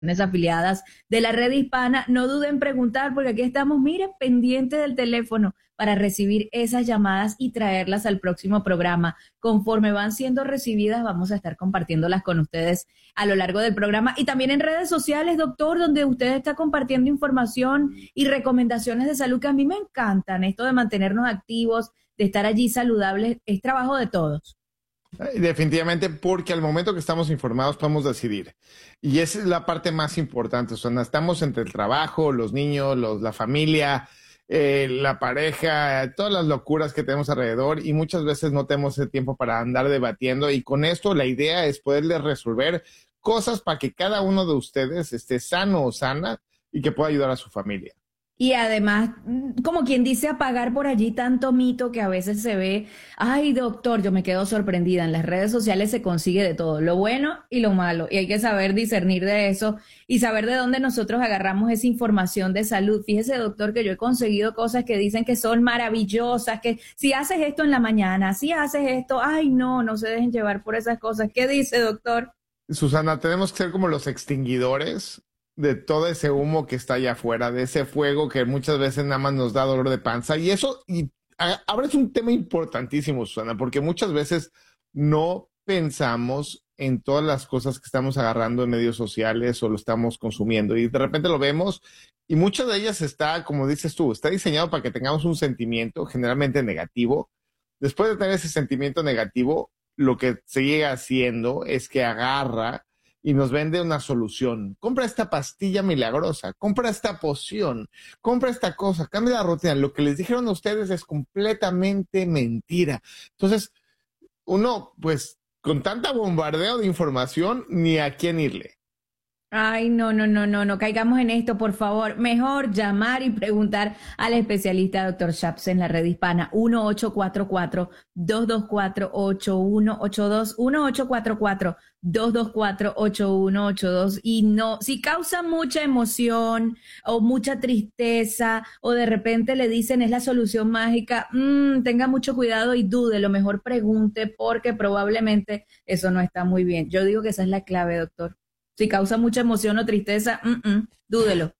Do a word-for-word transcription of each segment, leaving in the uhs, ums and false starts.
afiliadas de la red hispana, no duden en preguntar porque aquí estamos, miren, pendientes del teléfono para recibir esas llamadas y traerlas al próximo programa. Conforme van siendo recibidas, vamos a estar compartiéndolas con ustedes a lo largo del programa y también en redes sociales, doctor, donde usted está compartiendo información y recomendaciones de salud que a mí me encantan. Esto de mantenernos activos, de estar allí saludables, es trabajo de todos. Definitivamente, porque al momento que estamos informados podemos decidir. Y esa es la parte más importante. O sea, estamos entre el trabajo, los niños, los, la familia, eh, la pareja, todas las locuras que tenemos alrededor y muchas veces no tenemos ese tiempo para andar debatiendo. Y con esto la idea es poderles resolver cosas para que cada uno de ustedes esté sano o sana y que pueda ayudar a su familia. Y además, como quien dice, apagar por allí tanto mito que a veces se ve. Ay, doctor, yo me quedo sorprendida. En las redes sociales se consigue de todo, lo bueno y lo malo. Y hay que saber discernir de eso y saber de dónde nosotros agarramos esa información de salud. Fíjese, doctor, que yo he conseguido cosas que dicen que son maravillosas, que si haces esto en la mañana, si haces esto, ay, no, no se dejen llevar por esas cosas. ¿Qué dice, doctor? Susana, tenemos que ser como los extinguidores de todo ese humo que está allá afuera, de ese fuego que muchas veces nada más nos da dolor de panza. Y eso, y a, ahora es un tema importantísimo, Susana, porque muchas veces no pensamos en todas las cosas que estamos agarrando en medios sociales o lo estamos consumiendo. Y de repente lo vemos y muchas de ellas está, como dices tú, está diseñado para que tengamos un sentimiento generalmente negativo. Después de tener ese sentimiento negativo, lo que sigue haciendo es que agarra y nos vende una solución. Compra esta pastilla milagrosa, compra esta poción, compra esta cosa, cambia la rutina. Lo que les dijeron a ustedes es completamente mentira. Entonces, uno, pues, con tanta bombardeo de información, ni a quién irle. Ay, no, no, no, no, no caigamos en esto, por favor. Mejor llamar y preguntar al especialista doctor Shaps en la red hispana uno ocho cuatro cuatro, dos dos cuatro, ocho uno ocho dos, uno ocho cuatro cuatro, dos dos cuatro, ocho uno ocho dos. Y no, si causa mucha emoción o mucha tristeza o de repente le dicen es la solución mágica, mmm, tenga mucho cuidado y dude, lo mejor pregunte porque probablemente eso no está muy bien. Yo digo que esa es la clave, doctor. Si causa mucha emoción o tristeza, mm -mm, dúdelo.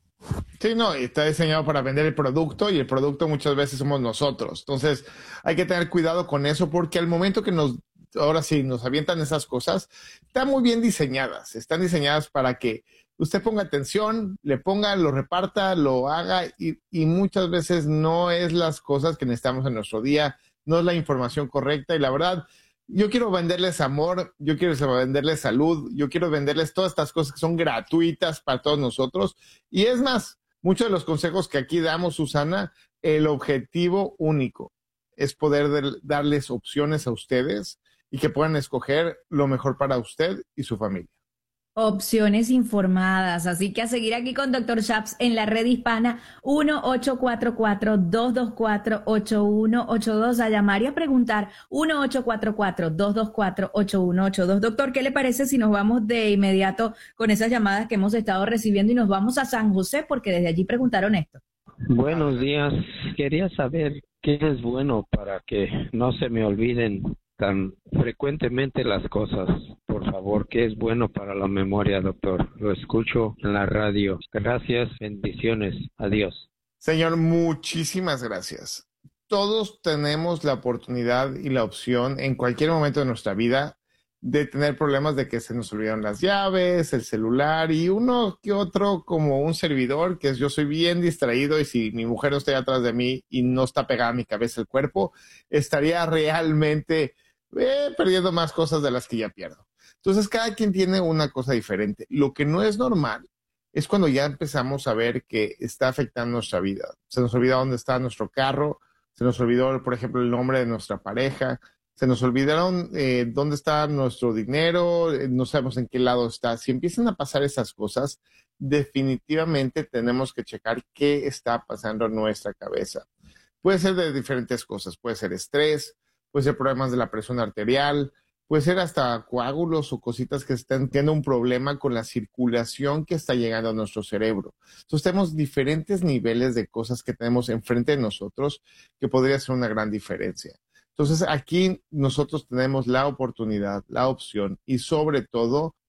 Sí, no, está diseñado para vender el producto y el producto muchas veces somos nosotros. Entonces, hay que tener cuidado con eso porque al momento que nos, ahora sí, nos avientan esas cosas, están muy bien diseñadas. Están diseñadas para que usted ponga atención, le ponga, lo reparta, lo haga y, y muchas veces no es las cosas que necesitamos en nuestro día, no es la información correcta y la verdad, yo quiero venderles amor, yo quiero venderles salud, yo quiero venderles todas estas cosas que son gratuitas para todos nosotros. Y es más, muchos de los consejos que aquí damos, Susana, el objetivo único es poder de, darles opciones a ustedes y que puedan escoger lo mejor para usted y su familia. Opciones informadas, así que a seguir aquí con doctor Shaps en la red hispana uno ocho cuatro cuatro, dos dos cuatro, ocho uno ocho dos, a llamar y a preguntar uno ocho cuatro cuatro, dos dos cuatro, ocho uno ocho dos. Doctor, ¿qué le parece si nos vamos de inmediato con esas llamadas que hemos estado recibiendo y nos vamos a San José porque desde allí preguntaron esto? Buenos días, quería saber qué es bueno para que no se me olviden tan frecuentemente las cosas. Por favor, ¿qué es bueno para la memoria, doctor? Lo escucho en la radio. Gracias, bendiciones. Adiós. Señor, muchísimas gracias. Todos tenemos la oportunidad y la opción en cualquier momento de nuestra vida de tener problemas de que se nos olvidan las llaves, el celular y uno que otro como un servidor, que es yo soy bien distraído y si mi mujer no está atrás de mí y no está pegada a mi cabeza el cuerpo, estaría realmente eh, perdiendo más cosas de las que ya pierdo. Entonces, cada quien tiene una cosa diferente. Lo que no es normal es cuando ya empezamos a ver que está afectando nuestra vida. Se nos olvida dónde está nuestro carro, se nos olvidó, por ejemplo, el nombre de nuestra pareja, se nos olvidaron eh, dónde está nuestro dinero, eh, no sabemos en qué lado está. Si empiezan a pasar esas cosas, definitivamente tenemos que checar qué está pasando en nuestra cabeza. Puede ser de diferentes cosas, puede ser estrés, puede ser problemas de la presión arterial, puede ser hasta coágulos o cositas que están teniendo un problema con la circulación que está llegando a nuestro cerebro. Entonces tenemos diferentes niveles de cosas que tenemos enfrente de nosotros que podría ser una gran diferencia. Entonces aquí nosotros tenemos la oportunidad, la opción y sobre todo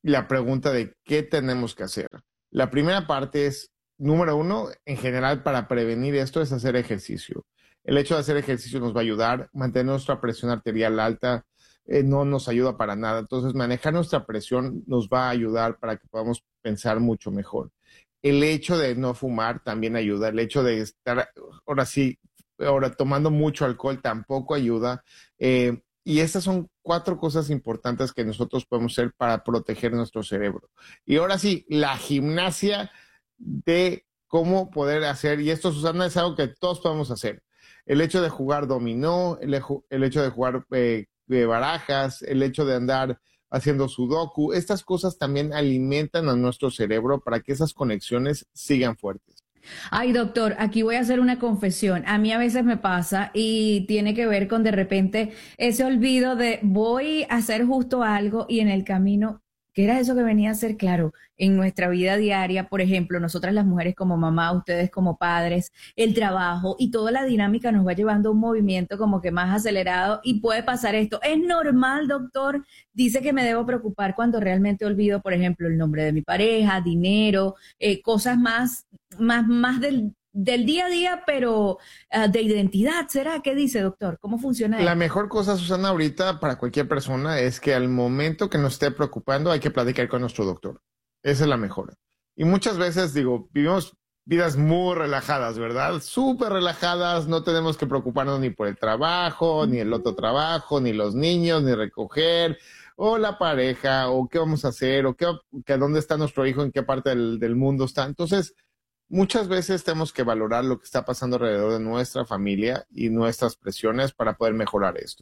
la pregunta de qué tenemos que hacer. La primera parte es, número uno, en general, para prevenir esto es hacer ejercicio. El hecho de hacer ejercicio nos va a ayudar, mantener nuestra presión arterial alta, eh, no nos ayuda para nada. Entonces, manejar nuestra presión nos va a ayudar para que podamos pensar mucho mejor. El hecho de no fumar también ayuda. El hecho de estar, ahora sí, ahora tomando mucho alcohol tampoco ayuda. Eh, y estas son cuatro cosas importantes que nosotros podemos hacer para proteger nuestro cerebro. Y ahora sí, la gimnasia de cómo poder hacer, y esto, Susana, es algo que todos podemos hacer. El hecho de jugar dominó, el, el hecho de jugar eh, de barajas, el hecho de andar haciendo sudoku, estas cosas también alimentan a nuestro cerebro para que esas conexiones sigan fuertes. Ay, doctor, aquí voy a hacer una confesión. A mí a veces me pasa y tiene que ver con de repente ese olvido de voy a hacer justo algo y en el camino, ¿qué era eso que venía a hacer? Claro, en nuestra vida diaria, por ejemplo, nosotras las mujeres como mamá, ustedes como padres, el trabajo y toda la dinámica nos va llevando a un movimiento como que más acelerado y puede pasar esto. ¿Es normal, doctor? Dice que me debo preocupar cuando realmente olvido, por ejemplo, el nombre de mi pareja, dinero, eh, cosas más, más, más del, del día a día, pero uh, de identidad, ¿será? ¿Qué dice, doctor? ¿Cómo funciona La esto? mejor cosa, Susana, ahorita para cualquier persona es que al momento que nos esté preocupando hay que platicar con nuestro doctor. Esa es la mejor. Y muchas veces, digo, vivimos vidas muy relajadas, ¿verdad? Súper relajadas, no tenemos que preocuparnos ni por el trabajo, ni el otro trabajo, ni los niños, ni recoger, o la pareja, o qué vamos a hacer, o qué, que dónde está nuestro hijo, en qué parte del, del mundo está. Entonces, muchas veces tenemos que valorar lo que está pasando alrededor de nuestra familia y nuestras presiones para poder mejorar esto.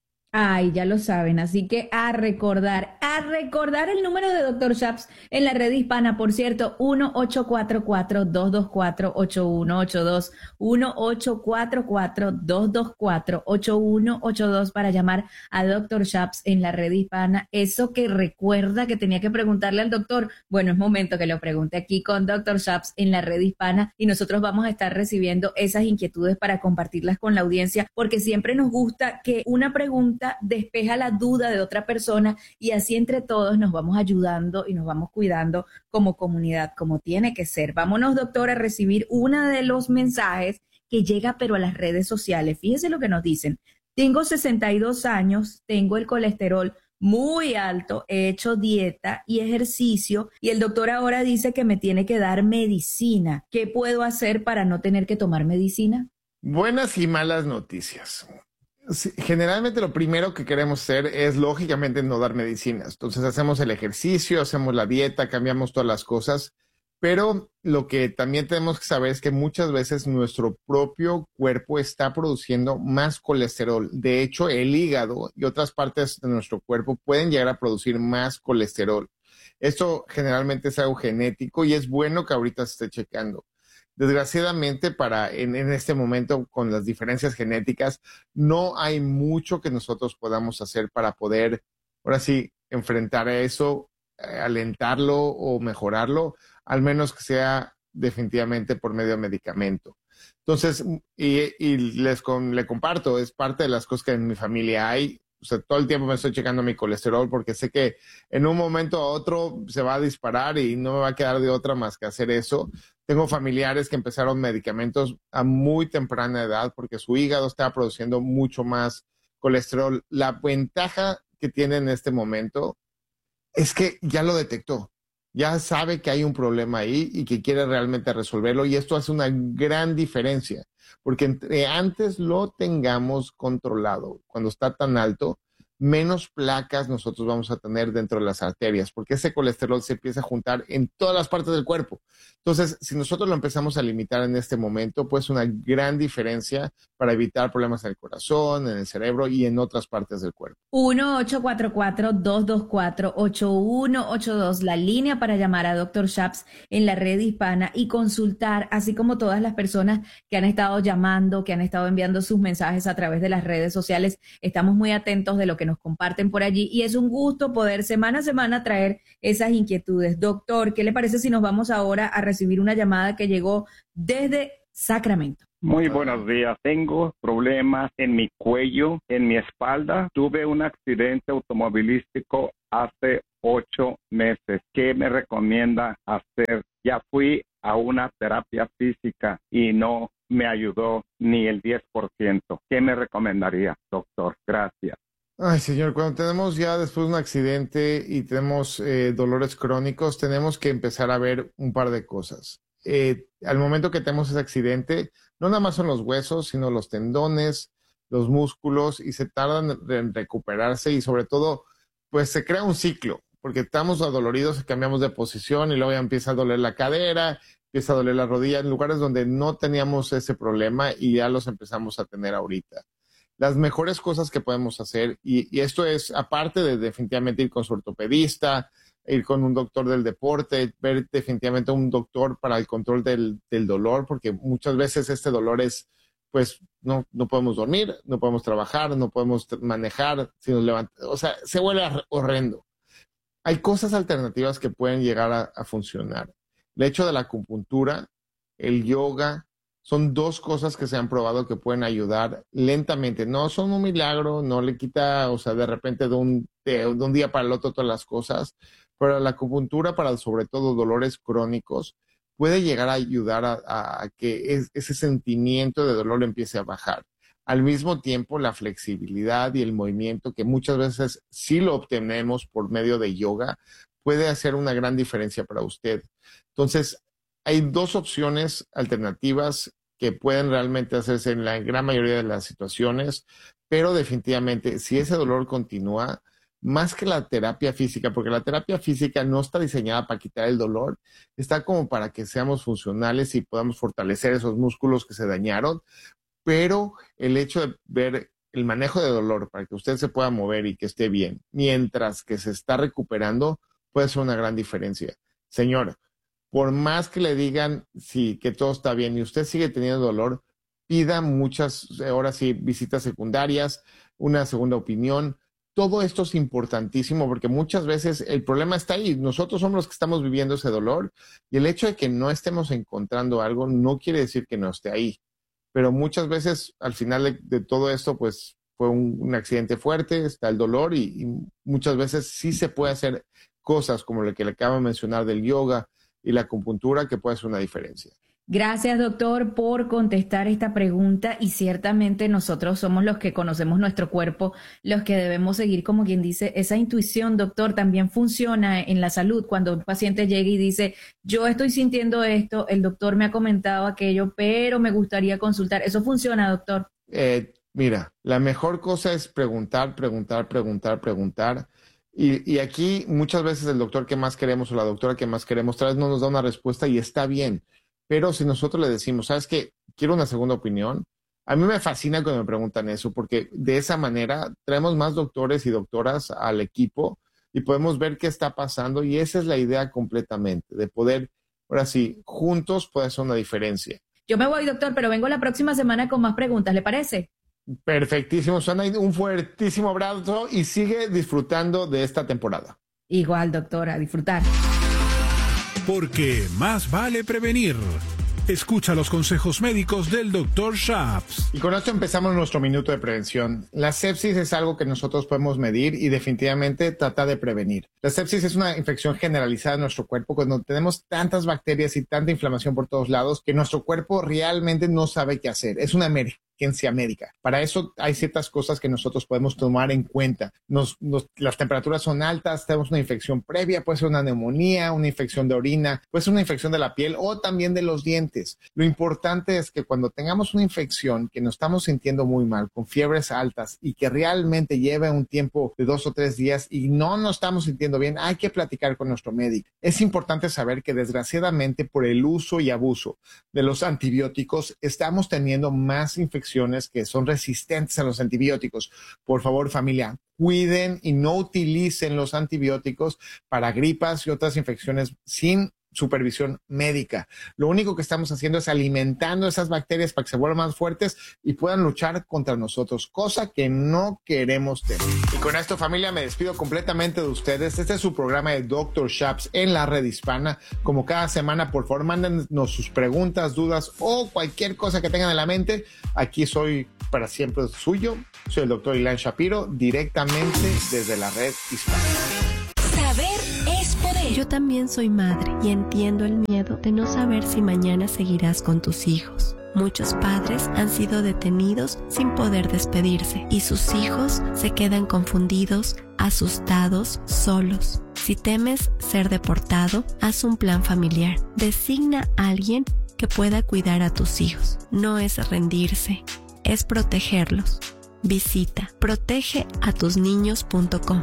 Ay, ya lo saben, así que a recordar, a recordar el número de doctor Shaps en la red hispana, por cierto, uno ocho cuatro cuatro, dos dos cuatro, ocho uno ocho dos, uno ocho cuatro cuatro, dos dos cuatro, ocho uno ocho dos para llamar a doctor Shaps en la red hispana. Eso que recuerda que tenía que preguntarle al doctor, bueno, es momento que lo pregunte aquí con doctor Shaps en la red hispana y nosotros vamos a estar recibiendo esas inquietudes para compartirlas con la audiencia, porque siempre nos gusta que una pregunta despeja la duda de otra persona y así entre todos nos vamos ayudando y nos vamos cuidando como comunidad, como tiene que ser. Vámonos, doctor, a recibir uno de los mensajes que llega pero a las redes sociales. Fíjese lo que nos dicen. Tengo sesenta y dos años, tengo el colesterol muy alto, he hecho dieta y ejercicio y el doctor ahora dice que me tiene que dar medicina. ¿Qué puedo hacer para no tener que tomar medicina? Buenas y malas noticias. Sí, generalmente lo primero que queremos hacer es lógicamente no dar medicinas. Entonces hacemos el ejercicio, hacemos la dieta, cambiamos todas las cosas, pero lo que también tenemos que saber es que muchas veces nuestro propio cuerpo está produciendo más colesterol. De hecho, el hígado y otras partes de nuestro cuerpo pueden llegar a producir más colesterol. Esto generalmente es algo genético y es bueno que ahorita se esté checando. Desgraciadamente, para en, en este momento, con las diferencias genéticas, no hay mucho que nosotros podamos hacer para poder, ahora sí, enfrentar a eso, eh, alentarlo o mejorarlo, al menos que sea definitivamente por medio de medicamento. Entonces, y, y les con, le comparto, es parte de las cosas que en mi familia hay. O sea, todo el tiempo me estoy checando mi colesterol porque sé que en un momento a otro se va a disparar y no me va a quedar de otra más que hacer eso. Tengo familiares que empezaron medicamentos a muy temprana edad porque su hígado estaba produciendo mucho más colesterol. La ventaja que tiene en este momento es que ya lo detectó. Ya sabe que hay un problema ahí y que quiere realmente resolverlo y esto hace una gran diferencia. Porque entre antes lo tengamos controlado, cuando está tan alto, menos placas nosotros vamos a tener dentro de las arterias, porque ese colesterol se empieza a juntar en todas las partes del cuerpo. Entonces, si nosotros lo empezamos a limitar en este momento, pues una gran diferencia para evitar problemas en el corazón, en el cerebro y en otras partes del cuerpo. uno ocho cuatro cuatro, dos dos cuatro, ocho uno ocho dos, la línea para llamar a doctor Shaps en la red hispana y consultar, así como todas las personas que han estado llamando, que han estado enviando sus mensajes a través de las redes sociales. Estamos muy atentos de lo que nos comparten por allí y es un gusto poder semana a semana traer esas inquietudes. Doctor, ¿qué le parece si nos vamos ahora a recibir una llamada que llegó desde Sacramento? Muy buenos días. Tengo problemas en mi cuello, en mi espalda. Tuve un accidente automovilístico hace ocho meses. ¿Qué me recomienda hacer? Ya fui a una terapia física y no me ayudó ni el diez por ciento. ¿Qué me recomendaría, doctor? Gracias. Ay, señor, cuando tenemos ya después de un accidente y tenemos eh, dolores crónicos, tenemos que empezar a ver un par de cosas. Eh, al momento que tenemos ese accidente, no nada más son los huesos, sino los tendones, los músculos, y se tardan en recuperarse y sobre todo, pues se crea un ciclo, porque estamos adoloridos y cambiamos de posición y luego ya empieza a doler la cadera, empieza a doler la rodilla, en lugares donde no teníamos ese problema y ya los empezamos a tener ahorita. Las mejores cosas que podemos hacer, y, y esto es aparte de definitivamente ir con su ortopedista, ir con un doctor del deporte, ver definitivamente un doctor para el control del, del dolor, porque muchas veces este dolor es, pues, no, no podemos dormir, no podemos trabajar, no podemos manejar, si nos levantamos, o sea, se vuelve horrendo. Hay cosas alternativas que pueden llegar a, a funcionar. El hecho de la acupuntura, el yoga, son dos cosas que se han probado que pueden ayudar lentamente. No son un milagro, no le quita, o sea, de repente de un, de, de un día para el otro todas las cosas, pero la acupuntura para sobre todo dolores crónicos puede llegar a ayudar a, a, a que es, ese sentimiento de dolor empiece a bajar. Al mismo tiempo, la flexibilidad y el movimiento, que muchas veces sí lo obtenemos por medio de yoga, puede hacer una gran diferencia para usted. Entonces, hay dos opciones alternativas que pueden realmente hacerse en la gran mayoría de las situaciones, pero definitivamente si ese dolor continúa, más que la terapia física, porque la terapia física no está diseñada para quitar el dolor, está como para que seamos funcionales y podamos fortalecer esos músculos que se dañaron, pero el hecho de ver el manejo de dolor para que usted se pueda mover y que esté bien, mientras que se está recuperando, puede ser una gran diferencia. Señora, por más que le digan sí, que todo está bien y usted sigue teniendo dolor, pida muchas, ahora sí, visitas secundarias, una segunda opinión. Todo esto es importantísimo porque muchas veces el problema está ahí. Nosotros somos los que estamos viviendo ese dolor y el hecho de que no estemos encontrando algo no quiere decir que no esté ahí. Pero muchas veces al final de, de todo esto, pues fue un, un accidente fuerte, está el dolor y, y muchas veces sí se puede hacer cosas como lo que le acabo de mencionar del yoga y la acupuntura que puede hacer una diferencia. Gracias, doctor, por contestar esta pregunta y ciertamente nosotros somos los que conocemos nuestro cuerpo, los que debemos seguir, como quien dice, esa intuición, doctor, también funciona en la salud. Cuando un paciente llega y dice, yo estoy sintiendo esto, el doctor me ha comentado aquello, pero me gustaría consultar. ¿Eso funciona, doctor? Eh, mira, la mejor cosa es preguntar, preguntar, preguntar, preguntar. Y, y aquí muchas veces el doctor que más queremos o la doctora que más queremos tal vez no nos da una respuesta y está bien. Pero si nosotros le decimos, ¿sabes qué? Quiero una segunda opinión. A mí me fascina cuando me preguntan eso porque de esa manera traemos más doctores y doctoras al equipo y podemos ver qué está pasando y esa es la idea completamente, de poder, ahora sí, juntos puede hacer una diferencia. Yo me voy, doctor, pero vengo la próxima semana con más preguntas, ¿le parece? Perfectísimo, Susana, un fuertísimo abrazo y sigue disfrutando de esta temporada. Igual, doctora, a disfrutar. Porque más vale prevenir. Escucha los consejos médicos del doctor Shaps. Y con esto empezamos nuestro minuto de prevención. La sepsis es algo que nosotros podemos medir y definitivamente tratar de prevenir. La sepsis es una infección generalizada en nuestro cuerpo cuando tenemos tantas bacterias y tanta inflamación por todos lados que nuestro cuerpo realmente no sabe qué hacer. Es una emergencia médica. Para eso hay ciertas cosas que nosotros podemos tomar en cuenta. Nos, nos, las temperaturas son altas, tenemos una infección previa, puede ser una neumonía, una infección de orina, puede ser una infección de la piel o también de los dientes. Lo importante es que cuando tengamos una infección que nos estamos sintiendo muy mal, con fiebres altas y que realmente lleve un tiempo de dos o tres días y no nos estamos sintiendo bien, hay que platicar con nuestro médico. Es importante saber que desgraciadamente por el uso y abuso de los antibióticos estamos teniendo más infecciones que son resistentes a los antibióticos. Por favor, familia, cuiden y no utilicen los antibióticos para gripas y otras infecciones sin supervisión médica. Lo único que estamos haciendo es alimentando esas bacterias para que se vuelvan más fuertes y puedan luchar contra nosotros, cosa que no queremos tener. Y con esto, familia, me despido completamente de ustedes. Este es su programa de doctor Shaps en la red hispana. Como cada semana, por favor, mándenos sus preguntas, dudas o cualquier cosa que tengan en la mente. Aquí soy para siempre suyo. Soy el doctor Ilan Shapiro, directamente desde la red hispana. Saber Yo también soy madre y entiendo el miedo de no saber si mañana seguirás con tus hijos. Muchos padres han sido detenidos sin poder despedirse y sus hijos se quedan confundidos, asustados, solos. Si temes ser deportado, haz un plan familiar. Designa a alguien que pueda cuidar a tus hijos. No es rendirse, es protegerlos. Visita protege a tus niños punto com.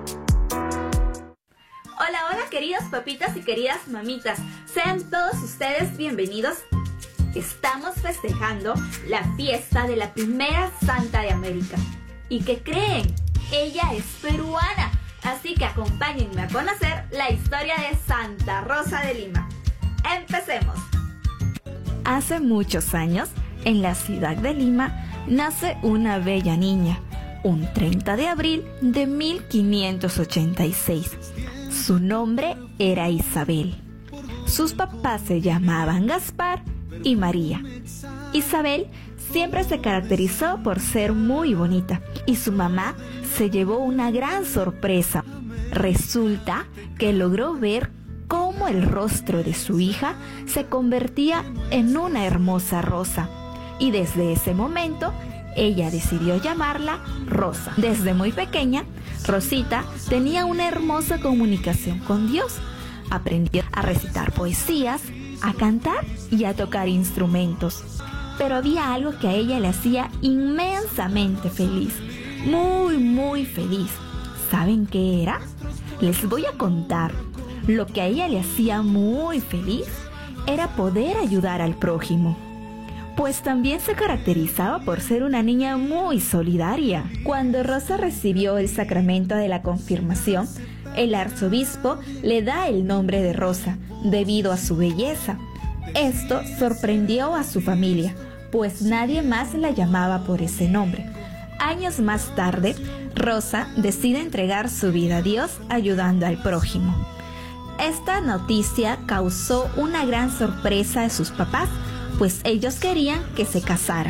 Hola, hola queridos papitas y queridas mamitas. Sean todos ustedes bienvenidos. Estamos festejando la fiesta de la primera santa de América. ¿Y qué creen? Ella es peruana. Así que acompáñenme a conocer la historia de Santa Rosa de Lima. ¡Empecemos! Hace muchos años, en la ciudad de Lima, nace una bella niña, un treinta de abril de mil quinientos ochenta y seis. Su nombre era Isabel. Sus papás se llamaban Gaspar y María. Isabel siempre se caracterizó por ser muy bonita y su mamá se llevó una gran sorpresa. Resulta que logró ver cómo el rostro de su hija se convertía en una hermosa rosa y desde ese momento ella decidió llamarla Rosa. Desde muy pequeña, Rosita tenía una hermosa comunicación con Dios. Aprendió a recitar poesías, a cantar y a tocar instrumentos. Pero había algo que a ella le hacía inmensamente feliz, muy, muy feliz. ¿Saben qué era? Les voy a contar. Lo que a ella le hacía muy feliz era poder ayudar al prójimo, pues también se caracterizaba por ser una niña muy solidaria. Cuando Rosa recibió el sacramento de la confirmación, el arzobispo le da el nombre de Rosa debido a su belleza. Esto sorprendió a su familia, pues nadie más la llamaba por ese nombre. Años más tarde, Rosa decide entregar su vida a Dios ayudando al prójimo. Esta noticia causó una gran sorpresa a sus papás, pues ellos querían que se casara.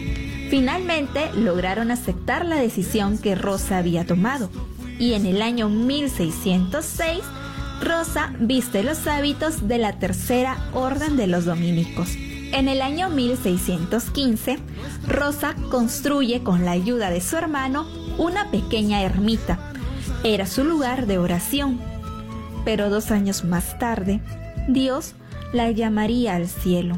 Finalmente lograron aceptar la decisión que Rosa había tomado, y en el año mil seiscientos seis, Rosa viste los hábitos de la Tercera Orden de los Dominicos. En el año mil seiscientos quince, Rosa construye con la ayuda de su hermano una pequeña ermita. Era su lugar de oración. Pero dos años más tarde, Dios la llamaría al cielo.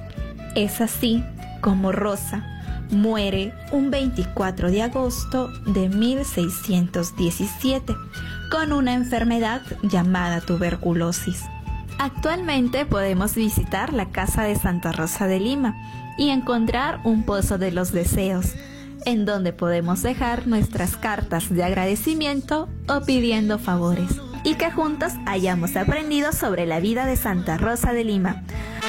Es así como Rosa muere un veinticuatro de agosto de mil seiscientos diecisiete con una enfermedad llamada tuberculosis. Actualmente podemos visitar la casa de Santa Rosa de Lima y encontrar un pozo de los deseos, en donde podemos dejar nuestras cartas de agradecimiento o pidiendo favores, y que juntos hayamos aprendido sobre la vida de Santa Rosa de Lima.